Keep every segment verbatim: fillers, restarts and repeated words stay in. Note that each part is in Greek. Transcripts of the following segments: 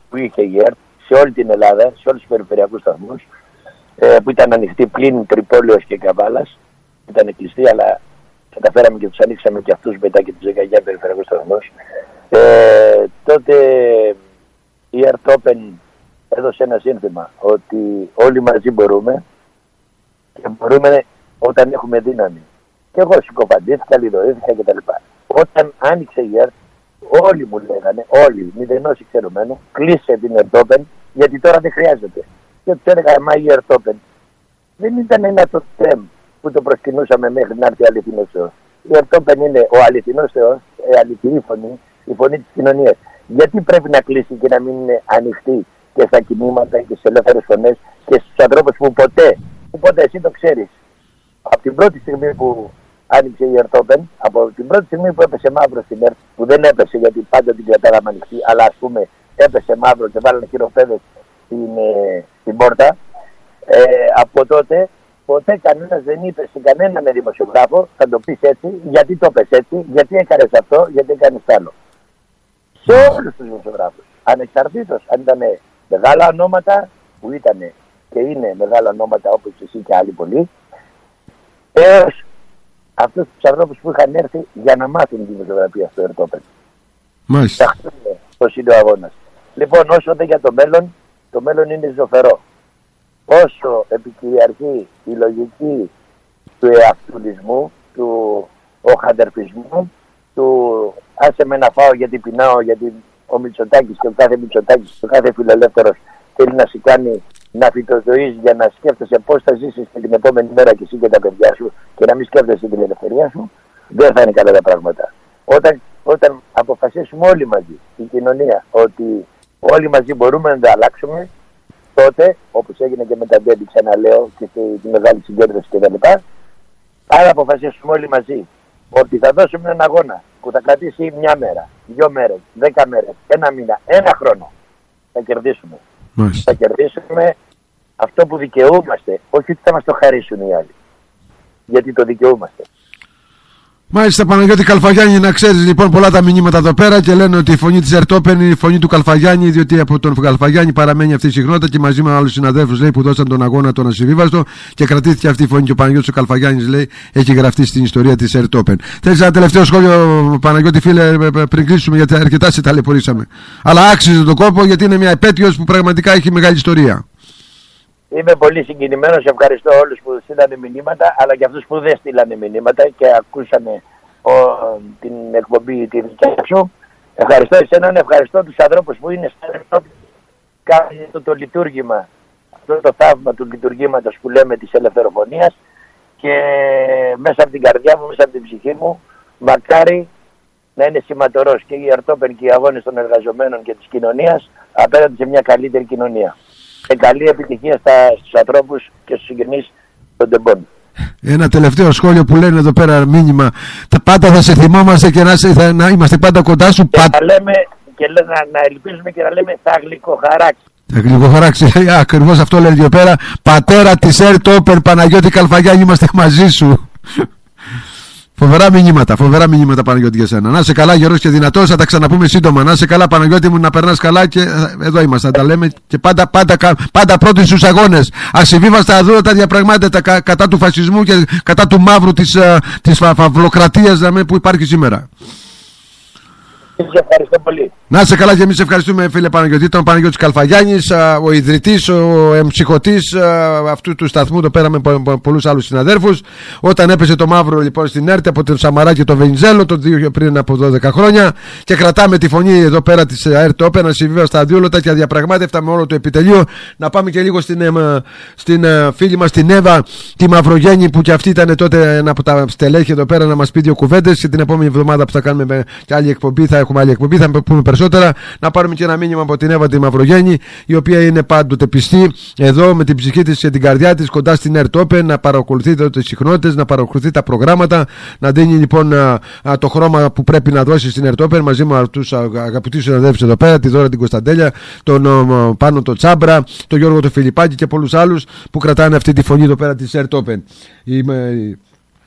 που είχε η ΕΡΤ σε όλη την Ελλάδα, σε όλους τους περιφερειακούς σταθμούς, ε, που ήταν ανοιχτοί πλην Τρυπόλεως και Καβάλας. Ήταν κλειστοί, αλλά καταφέραμε και τους ανοίξαμε και αυτούς μετά και τους δεκαεννιά περιφερειακούς σταθμούς. Ε, τότε η ΕΡΤ Open έδωσε ένα σύνθημα ότι όλοι μαζί μπορούμε και μπορούμε όταν έχουμε δύναμη. Και εγώ συκοφαντήθηκα, λιδωρήθηκα κτλ. Όταν άνοιξε η ΕΡΤ, όλοι μου λέγανε, όλοι, μηδενός εξαιρουμένου, κλείσε την ΕΡΤ Open γιατί τώρα δεν χρειάζεται. Και τους έλεγα, μα η ΕΡΤ Open δεν ήταν ένα το τέμ που το προσκυνούσαμε μέχρι να έρθει ο αληθινός Θεός. Η ΕΡΤ Open είναι ο αληθινός Θεός, η αληθινή φωνή, η φωνή της κοινωνίας. Γιατί πρέπει να κλείσει και να μην είναι ανοιχτή και στα κινήματα και στις ελεύθερες φωνές και στους ανθρώπους που ποτέ, που ποτέ εσύ το ξέρεις. Από την πρώτη στιγμή που άνοιξε η ΕΡΤ Open, από την πρώτη στιγμή που έπεσε μαύρο στην ΕΡΤ, που δεν έπεσε γιατί πάντα την κρατάγαμε ανοιχτή, αλλά ας πούμε έπεσε μαύρο και βάλανε χειροπέδες στην, ε, στην πόρτα, ε, από τότε ποτέ κανένας δεν είπε σε κανέναν δημοσιογράφο, θα το πεις έτσι, γιατί το πες έτσι, γιατί έκανες αυτό, γιατί έκανες άλλο. Σε όλους τους δημοσιογράφους, ανεξαρτήτως αν ήταν μεγάλα ονόματα, που ήταν και είναι μεγάλα ονόματα όπως εσύ και άλλοι πολλοί, έως αυτούς τους ανθρώπους που είχαν έρθει για να μάθουν τη δημοσιογραφία στο ΕΡΤ Open. Μάλιστα. Πώς είναι ο αγώνας. Λοιπόν, όσο δεν για το μέλλον, το μέλλον είναι ζωφερό. Όσο επικυριαρχεί η λογική του εαυτουλισμού, του οχαντερφισμού, του άσε με να φάω γιατί πεινάω, γιατί ο Μητσοτάκης και ο κάθε Μητσοτάκης και ο κάθε φιλελεύθερος θέλει να σε κάνει να φυτοζωείς για να σκέφτεσαι πώς θα ζήσεις την επόμενη μέρα και εσύ και τα παιδιά σου και να μην σκέφτεσαι την ελευθερία σου, δεν θα είναι καλά τα πράγματα. Όταν, όταν αποφασίσουμε όλοι μαζί, η κοινωνία, ότι όλοι μαζί μπορούμε να τα αλλάξουμε, τότε, όπως έγινε και με τα Ντέμπι, ξαναλέω, και τη μεγάλη συγκέντρωση κτλ., άρα αποφασίσουμε όλοι μαζί ότι θα δώσουμε έναν αγώνα που θα κρατήσει μια μέρα, δύο μέρες, δέκα μέρες, ένα μήνα, ένα χρόνο. Θα κερδίσουμε. Μάλιστα. Θα κερδίσουμε αυτό που δικαιούμαστε, όχι ότι θα μας το χαρίσουν οι άλλοι. Γιατί το δικαιούμαστε. Μάλιστα, Παναγιώτη Καλφαγιάννη, να ξέρεις λοιπόν πολλά τα μηνύματα εδώ πέρα και λένε ότι η φωνή της ΕΡΤ Open είναι η φωνή του Καλφαγιάννη, διότι από τον Καλφαγιάννη παραμένει αυτή η συχνότητα και μαζί με άλλους συναδέλφους λέει που δώσαν τον αγώνα τον ασυμβίβαστο και κρατήθηκε αυτή η φωνή και ο Παναγιώτης ο Καλφαγιάννης λέει έχει γραφτεί στην ιστορία της ΕΡΤ Open. Θέλεις ένα τελευταίο σχόλιο, Παναγιώτη φίλε, πριν κλείσουμε γιατί αρκετά σε ταλαιπωρήσαμε. Αλλά άξιζε τον κόπο γιατί είναι μια επέτειος που πραγματικά έχει μεγάλη ιστορία. Είμαι πολύ συγκινημένος, ευχαριστώ όλους που στείλανε μηνύματα, αλλά και αυτούς που δεν στείλανε μηνύματα και ακούσανε ο, την εκπομπή τη δικιά σου. Ευχαριστώ εσέναν, ευχαριστώ τους ανθρώπους που είναι στο ΕΡΤ Open, κάνουν αυτό το λειτουργήμα, αυτό το θαύμα του λειτουργήματος που λέμε της ελευθεροφωνίας και μέσα από την καρδιά μου, μέσα από την ψυχή μου, μακάρι να είναι σηματορός και η ΕΡΤ Open και οι αγώνες των εργαζομένων και της κοινωνίας απέναντι σε μια καλύτερη κοινωνία. Και καλή επιτυχία στα, στους ανθρώπους και στους συγγενείς των τεμπών. Ένα τελευταίο σχόλιο που λένε εδώ πέρα μήνυμα. Τα πάντα θα σε θυμόμαστε και να, σε, θα, να είμαστε πάντα κοντά σου. Και, πα... να, λέμε, και να, να ελπίζουμε και να λέμε θα γλυκοχαράξει. Θα γλυκοχαράξει. Ακριβώς αυτό λένε εδώ πέρα. Πατέρα της ΕΡΤ Open, Παναγιώτη Καλφαγιάννη, είμαστε μαζί σου. Φοβερά μηνύματα, φοβερά μηνύματα Παναγιώτη για σένα. Να είσαι καλά, γερός και δυνατός, θα τα ξαναπούμε σύντομα. Να είσαι καλά, Παναγιώτη μου, να περνάς καλά και εδώ είμαστε, θα τα λέμε και πάντα, πάντα, πάντα πρώτοι στους αγώνες. Ασυμβίβαστα αδούλωτα διαπραγμάτευτα κα, κατά του φασισμού και κατά του μαύρου της, της φαυλοκρατίας δηλαδή, που υπάρχει σήμερα. Σας ευχαριστώ πολύ. Να είσαι καλά και εμείς ευχαριστούμε φίλε Παναγιώτη. Ήταν ο Παναγιώτης Καλφαγιάννης, ο ιδρυτής, ο εμψυχωτής αυτού του σταθμού εδώ πέρα με πολλούς άλλους συναδέρφους. Όταν έπεσε το μαύρο λοιπόν στην ΕΡΤ από τον Σαμαρά και τον Βενιζέλο το δύο πριν από δώδεκα χρόνια και κρατάμε τη φωνή εδώ πέρα της ΕΡΤ Open ασυμβίβαστα αδιόλωτα και αδιαπραγμάτευτα με όλο το επιτελείο. Να πάμε και λίγο στην, στην φίλη μας την Εύα τη Μαυρογέννη που και αυτή ήταν τότε ένα από τα στελέχη εδώ πέρα να μας πει δύο κουβέντες και την επόμενη εβδομάδα που θα κάνουμε και άλλη εκπομπή θα έχουμε άλλη εκπομπή, θα πούμε περισσότερα. Να πάρουμε και ένα μήνυμα από την Εύα τη Μαυρογέννη, η οποία είναι πάντοτε πιστή εδώ με την ψυχή της και την καρδιά της κοντά στην ΕΡΤ Open, να παρακολουθεί τις συχνότητες, να παρακολουθεί τα προγράμματα, να δίνει λοιπόν α, α, το χρώμα που πρέπει να δώσει στην ΕΡΤ Open μαζί με τους αγαπητούς συναδέλφους εδώ πέρα, τη Δώρα την Κωνσταντέλια, τον α, Πάνο τον Τσάμπρα, τον Γιώργο τον Φιλιππάκη και πολλούς άλλους που κρατάνε αυτή τη φωνή εδώ πέρα της ΕΡΤ Open. Η,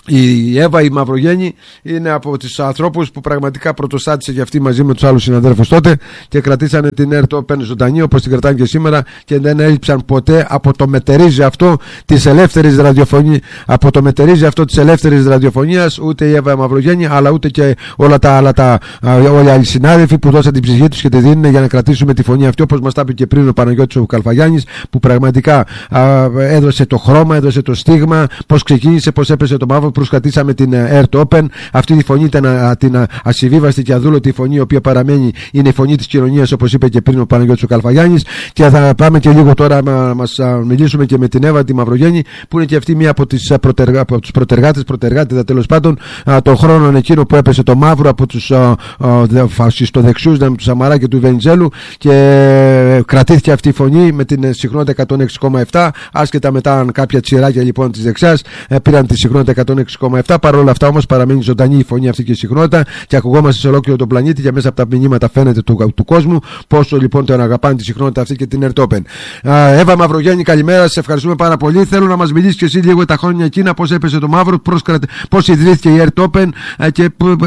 Η Εύα η Μαυρογέννη είναι από τους ανθρώπους που πραγματικά πρωτοστάτησε για αυτή μαζί με τους άλλους συναδέλφους τότε και κρατήσανε την ΕΡΤ Open ζωντανή όπως την κρατάνε και σήμερα και δεν έλειψαν ποτέ από το μετερίζει αυτό της ελεύθερης ραδιοφωνίας, από το μετερίζει αυτό της ελεύθερης ραδιοφωνίας, ούτε η Εύα η Μαυρογέννη αλλά ούτε και όλα τα άλλα τα, όλοι οι άλλοι συνάδελφοι που δώσαν την ψυχή τους και τη δίνουν για να κρατήσουμε τη φωνή αυτή, όπως μας τα είπε και πριν ο Παναγιώτης ο Καλφαγιάννης, που πραγματικά α, έδωσε το χρώμα, έδωσε το στίγμα, πώς ξεκίνησε, πώς έπεσε το μαύρο. Προσκρατήσαμε την ΕΡΤ Open. Αυτή τη φωνή ήταν α, την ασυμβίβαστη και αδούλωτη φωνή, η οποία παραμένει, είναι η φωνή της κοινωνίας, όπως είπε και πριν ο Παναγιώτης ο Καλφαγιάννης. Και θα πάμε και λίγο τώρα να μας α, μιλήσουμε και με την Εύα τη Μαυρογέννη, που είναι και αυτή μία από τις προτεργα... προτεργάτες, προτεργάτηδα τέλος πάντων, α, των χρόνων εκείνο που έπεσε το μαύρο από τους φασιστοδεξιούς, του Σαμαρά και του Βενιζέλου, και ε, κρατήθηκε αυτή η φωνή με την συχνότητα εκατόν έξι κόμμα επτά. Άσχετα μετά αν κάποια τσιράκια λοιπόν της δεξιάς ε, πήραν τη συχνότητα εκατόν έξι κόμμα επτά. Παρ' όλα αυτά όμως παραμένει ζωντανή η φωνή αυτή και η συχνότητα και ακουγόμαστε σε ολόκληρο τον πλανήτη και μέσα από τα μηνύματα φαίνεται του, του κόσμου πόσο λοιπόν τον αγαπάνε τη συχνότητα αυτή και την ΕΡΤ Open. Εύα Μαυρογέννη, καλημέρα, σε ευχαριστούμε πάρα πολύ. Θέλω να μας μιλήσεις και εσύ λίγο τα χρόνια εκείνα, πώς έπεσε το μαύρο, πώς ιδρύθηκε η ΕΡΤ Open και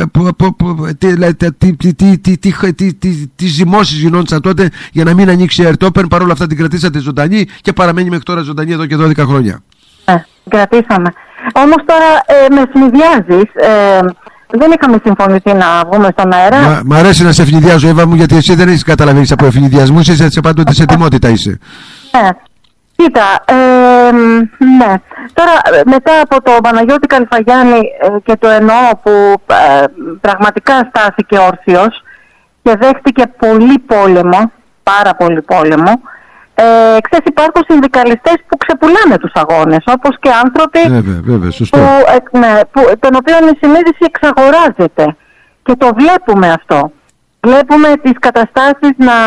τι ζυμώσεις γινόντουσαν τότε για να μην ανοίξει η ΕΡΤ Open. Παρ' όλα αυτά την κρατήσατε ζωντανή και παραμένει μέχρι τώρα ζωντανή εδώ και δώδεκα χρόνια. Ε, κρατήσαμε. Όμως τώρα ε, με ευνηδιάζεις. Ε, δεν είχαμε συμφωνηθεί να βγούμε στον αέρα. Μα, μ' αρέσει να σε ευνηδιάζω, Εύα μου, γιατί εσύ δεν έχεις καταλαβαίνει από ευνηδιασμούς, είσαι σε πάντοτε σε ετοιμότητα είσαι. Ναι. Κοίτα, ε, ναι. Τώρα μετά από το Παναγιώτη Καλφαγιάννη ε, και το εννοώ που ε, πραγματικά στάθηκε όρθιος και δέχτηκε πολύ πόλεμο, πάρα πολύ πόλεμο. Ε, ξέρεις, υπάρχουν συνδικαλιστές που ξεπουλάνε τους αγώνες, όπως και άνθρωποι βέβαια, βέβαια, σωστό. Που, ε, ναι, που, τον οποίων η συνείδηση εξαγοράζεται. Και το βλέπουμε αυτό. Βλέπουμε τις καταστάσεις να,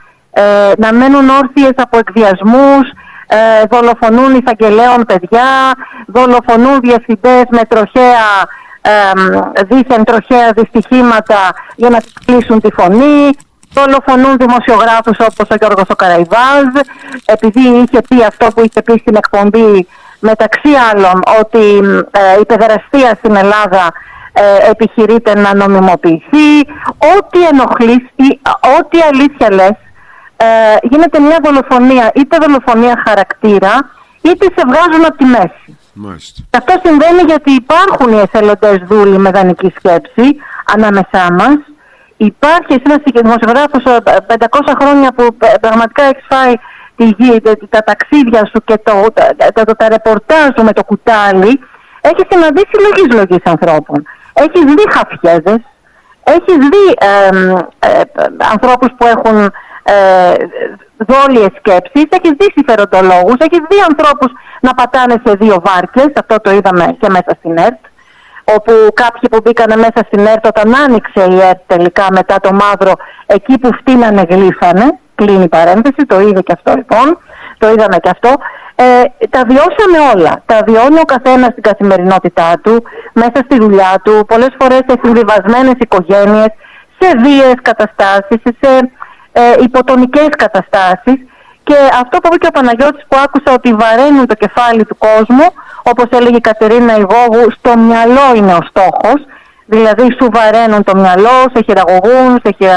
ε, να μένουν όρθιες από εκβιασμούς, ε, δολοφονούν εισαγγελέων παιδιά, δολοφονούν διευθυντές με τροχαία, ε, δίθεν τροχαία δυστυχήματα για να κλείσουν τη φωνή. Δολοφονούν δημοσιογράφους όπως ο Γιώργος ο Καραϊβάζ, επειδή είχε πει αυτό που είχε πει στην εκπομπή, μεταξύ άλλων ότι ε, η παιδεραστία στην Ελλάδα ε, επιχειρείται να νομιμοποιηθεί. Ό,τι ενοχλείς, ό,τι αλήθεια λες, ε, γίνεται μια δολοφονία, είτε δολοφονία χαρακτήρα, είτε σε βγάζουν από τη μέση. Μάλιστα. Αυτό συμβαίνει γιατί υπάρχουν οι εθελοντές δούλοι με δανεική σκέψη ανάμεσά μας. Υπάρχει εσύ ένας δημοσιογράφος πεντακόσια χρόνια που πραγματικά έχεις φάει τη γη, τα ταξίδια σου και το, τα, τα, τα ρεπορτάζ σου με το κουτάλι. Έχεις συναντήσει λογής λογής ανθρώπων. Έχεις δει χαφιέδες, έχεις δει ε, ε, ανθρώπους που έχουν ε, δόλιες σκέψεις, έχεις δει συμφεροντολόγους, έχεις δει ανθρώπους να πατάνε σε δύο βάρκες, αυτό το είδαμε και μέσα στην ΕΡΤ, όπου κάποιοι που μπήκανε μέσα στην ΕΡΤ όταν άνοιξε η ΕΡΤ τελικά μετά το μαύρο, εκεί που φτύνανε γλύφανε, κλείνει η παρένθεση, το είδε και αυτό λοιπόν, το είδαμε και αυτό. Ε, τα βιώσαμε όλα, τα βιώνει ο καθένας στην καθημερινότητά του, μέσα στη δουλειά του, πολλές φορές σε συμβιβασμένες οικογένειες, σε βίαιες καταστάσεις, σε ε, υποτονικές καταστάσεις. Και αυτό που είπε και ο Παναγιώτης που άκουσα, ότι βαραίνουν το κεφάλι του κόσμου, όπως έλεγε η Κατερίνα Ιγόγου, στο μυαλό είναι ο στόχος. Δηλαδή σου βαραίνουν το μυαλό, σε χειραγωγούν, σε, χειρα...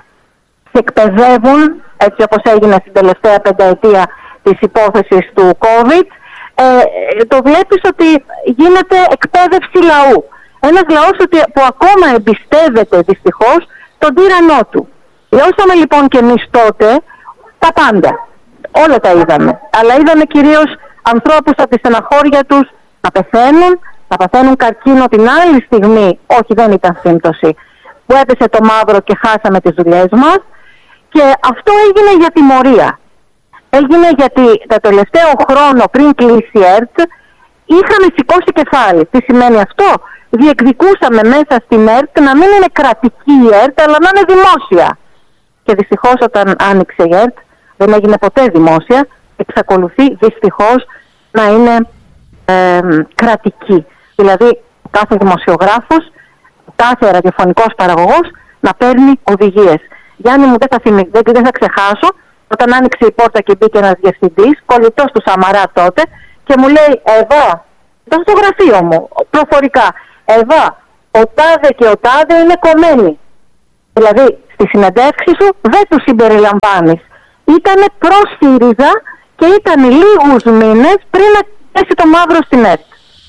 σε εκπαιδεύουν, έτσι όπως έγινε στην τελευταία πενταετία της υπόθεσης του COVID. Ε, το βλέπεις ότι γίνεται εκπαίδευση λαού. Ένας λαός που ακόμα εμπιστεύεται δυστυχώς τον τύραννό του. Βιώσαμε λοιπόν και εμείς τότε τα πάντα. Όλα τα είδαμε. Αλλά είδαμε κυρίως ανθρώπους από τη στεναχώρια τους να πεθαίνουν, να παθαίνουν καρκίνο την άλλη στιγμή, όχι δεν ήταν σύμπτωση, που έπεσε το μαύρο και χάσαμε τις δουλειές μας. Και αυτό έγινε για τιμωρία. Έγινε γιατί τα τελευταίο χρόνο πριν κλείσει η ΕΡΤ είχαμε σηκώσει κεφάλι. Τι σημαίνει αυτό? Διεκδικούσαμε μέσα στην ΕΡΤ να μην είναι κρατική η ΕΡΤ, αλλά να είναι δημόσια. Και δυστυχώς όταν άνοιξε η ΕΡΤ δεν έγινε ποτέ δημόσια, εξακολουθεί δυστυχώς να είναι ε, κρατική. Δηλαδή κάθε δημοσιογράφος, κάθε ραδιοφωνικός παραγωγός να παίρνει οδηγίες. Γιάννη μου, δεν θα, θυμι... δεν θα ξεχάσω, όταν άνοιξε η πόρτα και μπήκε ένας διευθυντής, κολλητός του Σαμαρά τότε, και μου λέει, εδώ Το στο γραφείο μου, προφορικά. Εβά, ο τάδε και ο τάδε είναι κομμένοι. Δηλαδή, στη συνεντεύξη σου δεν τους συμπεριλαμβάνεις. Ήτανε προς ΣΥΡΙΖΑ και ήταν λίγους μήνες πριν να πέσει το μαύρο στην ΕΡΤ.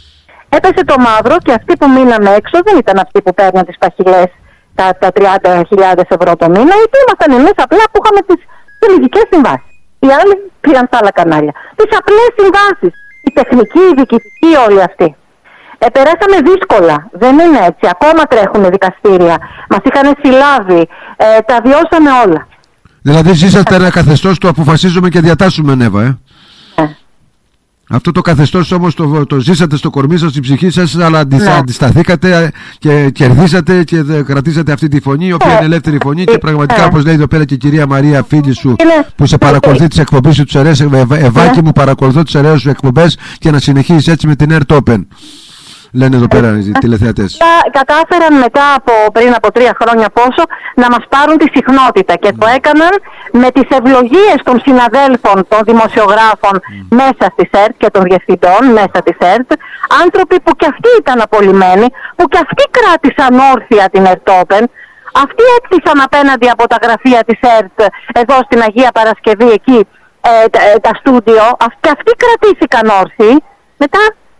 Έπεσε το μαύρο και αυτοί που μείναμε έξω δεν ήταν αυτοί που παίρναν τις παχυλές τα, τα τριάντα χιλιάδες ευρώ το μήνα, γιατί ήμασταν εμείς απλά που είχαμε τις τελικικές συμβάσεις. Οι άλλοι πήραν στα άλλα κανάλια. Τις απλές συμβάσεις. Η τεχνική, η διοικητική, όλοι αυτοί. Ε, περάσαμε δύσκολα. Δεν είναι έτσι. Ακόμα τρέχουν δικαστήρια. Μας είχαν συλλάβει. Ε, τα βιώσαμε όλα. Δηλαδή ζήσατε ένα καθεστώς του αποφασίζουμε και διατάσσουμε, Νέβα, ε. Ε. Αυτό το καθεστώς όμως το, το ζήσατε στο κορμί σας, στην ψυχή σας, αλλά αντιστα, ναι. αντισταθήκατε και κερδίσατε και κρατήσατε αυτή τη φωνή, η οποία ε. είναι ελεύθερη φωνή ε. και πραγματικά, ε. όπως λέει εδώ πέρα και η κυρία Μαρία, φίλη σου, είναι. που σε παρακολουθεί τις εκπομπές σου, τους αρέσει, Ευάκη μου, παρακολουθώ τις ωραίες σου εκπομπές και να συνεχίσεις έτσι με την Air Open. Λένε εδώ πέρα οι τηλεθεατές. Κατάφεραν μετά από πριν από τρία χρόνια πόσο να μας πάρουν τη συχνότητα και mm. το έκαναν με τις ευλογίες των συναδέλφων, των δημοσιογράφων mm. μέσα στη ΕΡΤ και των διευθυντών μέσα της ΕΡΤ. Άνθρωποι που κι αυτοί ήταν απολυμμένοι, που κι αυτοί κράτησαν όρθια την Air Open. Αυτοί έκτισαν απέναντι από τα γραφεία της ΕΡΤ εδώ στην Αγία Παρασκευή εκεί ε, τα, ε, τα στούντιο. Και αυτοί κρατήθηκαν όρθιοι. Μετά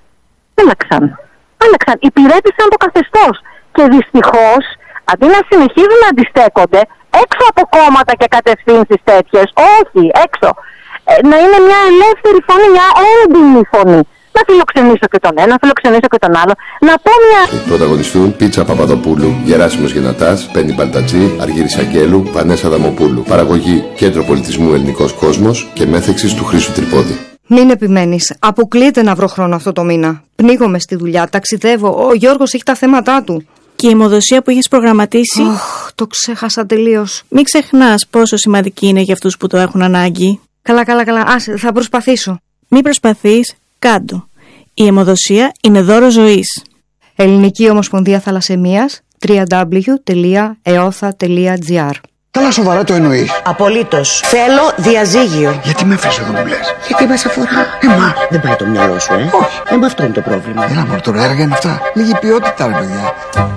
έλαξαν. Άλλαξαν, υπηρέτησαν το καθεστώς και δυστυχώς αντί να συνεχίζουν να αντιστέκονται έξω από κόμματα και κατευθύνσεις τέτοιες, όχι έξω, ε, να είναι μια ελεύθερη φωνή, μια έντιμη φωνή. Να φιλοξενήσω και τον ένα, να φιλοξενήσω και τον άλλο, να πω μια... Πρωταγωνιστούν Πίτσα Παπαδοπούλου, Γεράσιμος Γενατάς, Πέννη Μπαλτατζή, Αργύρης Αγγέλου, Βανέσα Δαμοπούλου. Παραγωγή Κέντρο Πολιτισμού Ελληνικός Κόσμος και μέθεξης του Χρήστου Τρυπόδη. Μην επιμένεις. Αποκλείεται να βρω χρόνο αυτό το μήνα. Πνίγομαι στη δουλειά, ταξιδεύω. Ο Γιώργος έχει τα θέματα του. Και η αιμοδοσία που έχεις προγραμματίσει. Oh, το ξέχασα τελείως. Μην ξεχνάς πόσο σημαντική είναι για αυτούς που το έχουν ανάγκη. Καλά, καλά, καλά. Άσε, θα προσπαθήσω. Μην προσπαθείς, κάντο. Η αιμοδοσία είναι δώρο ζωής. Ελληνική Ομοσπονδία Θαλασσαιμίας double-u double-u double-u τελεία εόθα τελεία τζι άρ. Καλά, σοβαρά το εννοείς? Απολύτως. Θέλω διαζύγιο. Γιατί με έφερες εδώ μου λες? Γιατί μας αφορά. Εμάς. Δεν πάει το μυαλό σου, ε. Όχι. Ε, με αυτό είναι το πρόβλημα. Έλα μωρέ, τώρα έργα είναι αυτά. Λίγη ποιότητα, ρε παιδιά.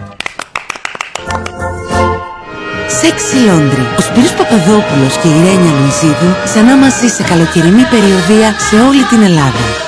Σεξι Λόντρι. Ο Σπύρος Παπαδόπουλος και η Ρένια Λουιζίδου ξανά μαζί σε καλοκαιρινή περιοδεία σε όλη την Ελλάδα.